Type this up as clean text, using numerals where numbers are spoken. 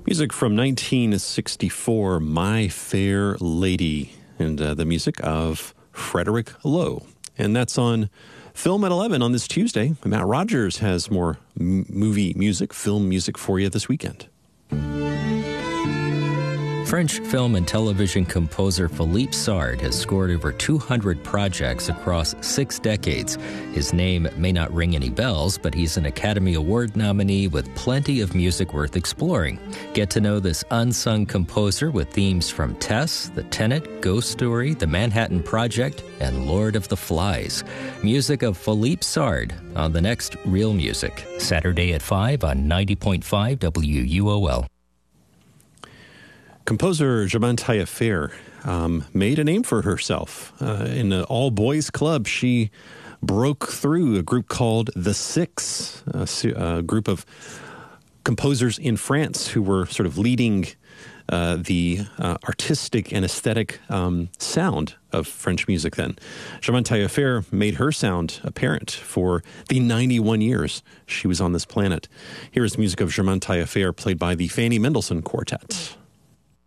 Music from 1964, My Fair Lady, and the music of Frederick Loewe. And that's on Film at 11 on this Tuesday. Matt Rogers has more movie music, film music for you this weekend. French film and television composer Philippe Sard has scored over 200 projects across 6 decades. His name may not ring any bells, but he's an Academy Award nominee with plenty of music worth exploring. Get to know this unsung composer with themes from Tess, The Tenant, Ghost Story, The Manhattan Project, and Lord of the Flies. Music of Philippe Sard on the next Real Music, Saturday at 5 on 90.5 WUOL. Composer Germaine Taillefer made a name for herself. In an all-boys club, she broke through a group called The Six, a group of composers in France who were sort of leading the artistic and aesthetic sound of French music then. Germaine Taillefer made her sound apparent for the 91 years she was on this planet. Here is music of Germaine Taillefer played by the Fanny Mendelssohn Quartet.